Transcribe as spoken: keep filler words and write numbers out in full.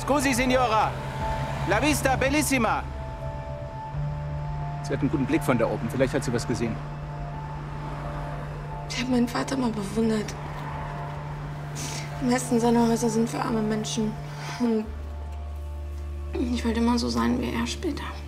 Scusi, Signora. La vista bellissima. Sie hat einen guten Blick von da oben. Vielleicht hat sie was gesehen. Ich habe meinen Vater mal bewundert. Die meisten seiner Häuser sind für arme Menschen. Und ich wollte immer so sein wie er später.